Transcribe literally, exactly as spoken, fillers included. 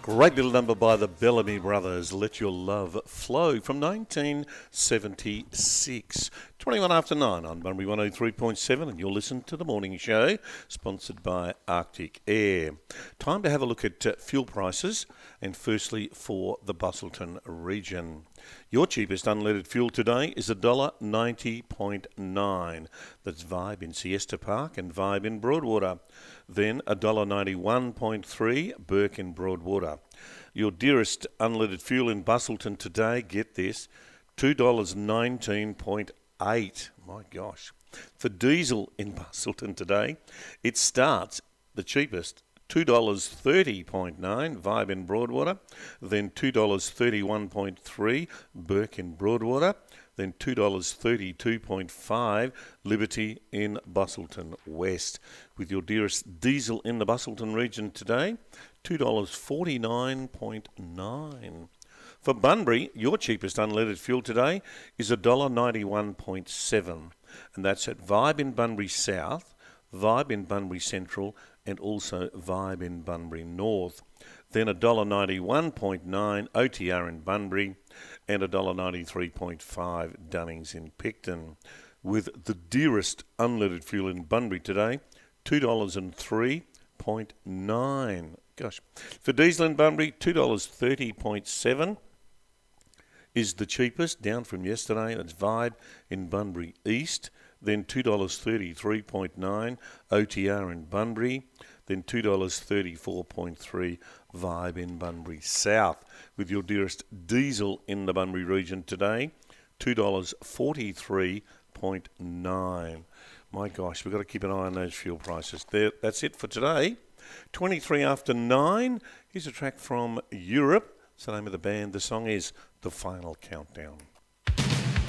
Great little number by the Bellamy Brothers, Let Your Love Flow, from nineteen seventy-six. twenty-one after nine on Bunbury one oh three point seven, and you'll listen to The Morning Show, sponsored by Arctic Air. Time to have a look at uh, fuel prices, and firstly for the Busselton region. Your cheapest unleaded fuel today is one dollar ninety point nine. That's Vibe in Siesta Park and Vibe in Broadwater. Then one dollar ninety-one point three, Burke in Broadwater. Your dearest unleaded fuel in Busselton today, get this, two dollars nineteen point eight. My gosh. For diesel in Busselton today, it starts, the cheapest, two dollars thirty point nine, Vibe in Broadwater, then two dollars thirty-one point three, Burke in Broadwater, then two dollars thirty-two point five, Liberty in Busselton West. With your dearest diesel in the Busselton region today, two dollars forty-nine point nine. For Bunbury, your cheapest unleaded fuel today is one dollar ninety-one point seven, and that's at Vibe in Bunbury South, Vibe in Bunbury Central, and also Vibe in Bunbury North. Then one dollar ninety-one point nine, O T R in Bunbury, and one dollar ninety-three point five, Dunnings in Picton. With the dearest unleaded fuel in Bunbury today, two dollars three point nine. Gosh. For diesel in Bunbury, two dollars thirty point seven is the cheapest, down from yesterday. That's Vibe in Bunbury East. Then two dollars thirty-three point nine, O T R in Bunbury. Then two dollars thirty-four point three, Vibe in Bunbury South. With your dearest diesel in the Bunbury region today, two dollars forty-three point nine. My gosh, we've got to keep an eye on those fuel prices. There, that's it for today. twenty-three after nine. Here's a track from Europe. It's the name of the band. The song is The Final Countdown.